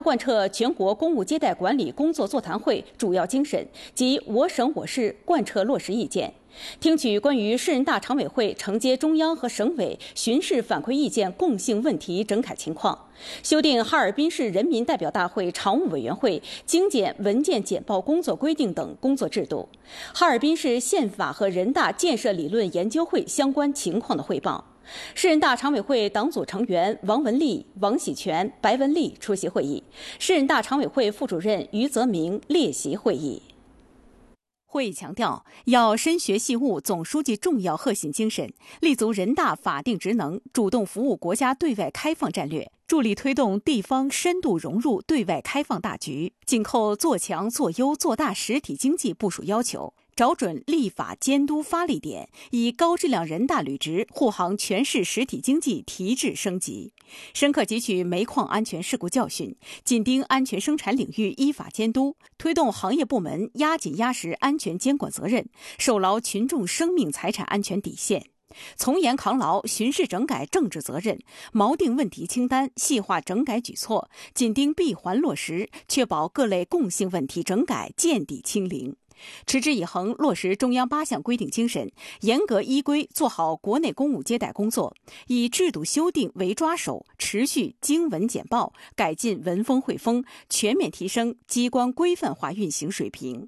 贯彻全国公务接待管理工作座谈会主要精神及我省我市贯彻落实意见，听取关于市人大常委会承接中央和省委巡视反馈意见共性问题整改情况，修订哈尔滨市人民代表大会常务委员会精简文件简报工作规定等工作制度，哈尔滨市宪法和人大建设理论研究会相关情况的汇报。市人大常委会党组成员王文丽、王喜全、白文丽出席会议，市人大常委会副主任于泽明列席会议。会议强调，要深学细悟总书记重要核心精神，立足人大法定职能，主动服务国家对外开放战略，助力推动地方深度融入对外开放大局，紧扣做强做优做大实体经济部署要求，找准立法监督发力点，以高质量人大履职护航全市实体经济提质升级，深刻汲取煤矿安全事故教训，紧盯安全生产领域依法监督，推动行业部门压紧压实安全监管责任，守牢群众生命财产安全底线，从严扛牢巡视整改政治责任，锚定问题清单，细化整改举措，紧盯闭环落实，确保各类共性问题整改见底清零。持之以恒落实中央8项规定精神，严格依规做好国内公务接待工作，以制度修订为抓手，持续精文简报，改进文风汇丰，全面提升机关规范化运行水平。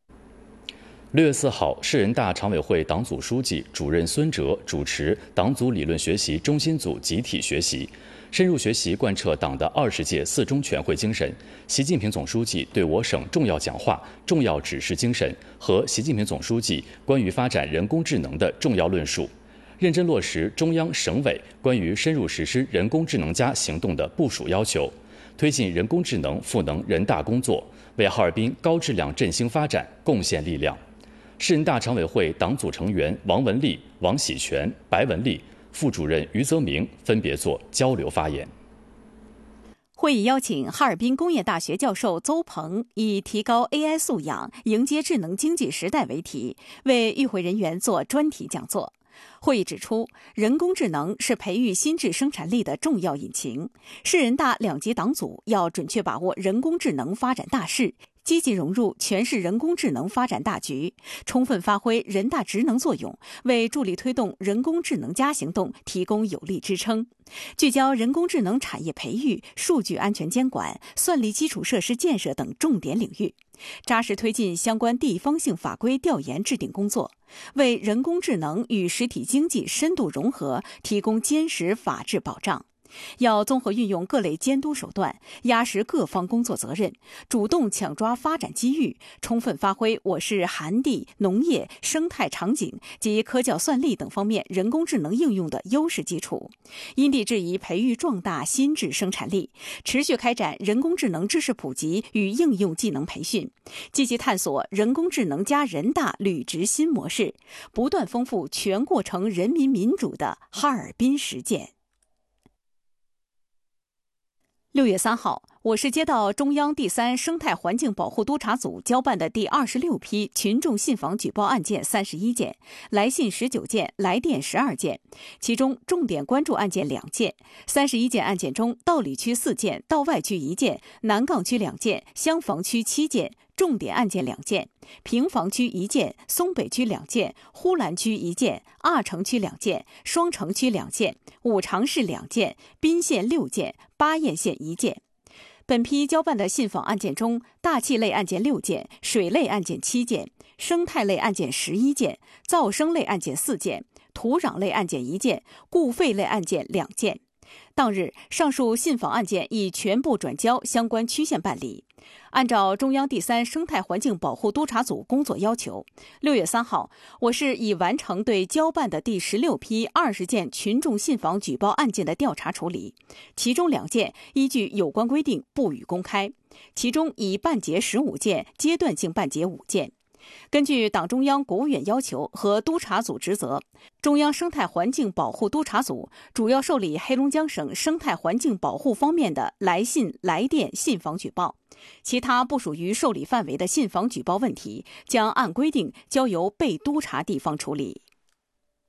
6月4号，市人大常委会党组书记、主任孙哲主持党组理论学习中心组集体学习，深入学习贯彻党的20届4中全会精神、习近平总书记对我省重要讲话、重要指示精神和习近平总书记关于发展人工智能的重要论述，认真落实中央省委关于深入实施人工智能行动的部署要求，推进人工智能赋能人大工作，为哈尔滨高质量振兴发展贡献力量。市人大常委会党组成员王文丽、王喜全、白文丽，副主任于泽明分别作交流发言。 会议邀请哈尔滨工业大学教授邹鹏以提高 AI 素养，迎接智能经济时代为题，为与会人员做专题讲座。会议指出，人工智能是培育新质生产力的重要引擎，市人大2级党组要准确把握人工智能发展大势，积极融入全市人工智能发展大局，充分发挥人大职能作用，为助力推动人工智能行动提供有力支撑。聚焦人工智能产业培育、数据安全监管、算力基础设施建设等重点领域，扎实推进相关地方性法规调研制定工作，为人工智能与实体经济深度融合提供坚实法治保障。要综合运用各类监督手段，压实各方工作责任，主动抢抓发展机遇，充分发挥我市涵地、农业、生态场景及科教算力等方面人工智能应用的优势基础，因地制宜培育壮大新质生产力，持续开展人工智能知识普及与应用技能培训，积极探索人工智能加人大履职新模式，不断丰富全过程人民民主的哈尔滨实践。6月3号，我市接到中央第3生态环境保护督察组交办的第26批群众信访举报案件31件，来信19件，来电12件，其中重点关注案件2件。31件案件中，道里区4件，道外区1件，南岗区2件，香坊区7件，重点案件2件，平房区1件，松北区2件，呼兰区1件，阿城区2件，双城区2件，五常市2件，宾县6件，巴彦县1件。本批交办的信访案件中，大气类案件6件，水类案件7件，生态类案件11件，噪声类案件4件，土壤类案件1件，固废类案件2件。当日，上述信访案件已全部转交相关区县办理。按照中央第3生态环境保护督察组工作要求，6月3号，我市已完成对交办的第16批20件群众信访举报案件的调查处理，其中2件依据有关规定不予公开，其中已办结15件，阶段性办结5件。根据党中央、国务院要求和督察组职责，中央生态环境保护督察组主要受理黑龙江省生态环境保护方面的来信、来电、信访举报，其他不属于受理范围的信访举报问题，将按规定交由被督察地方处理。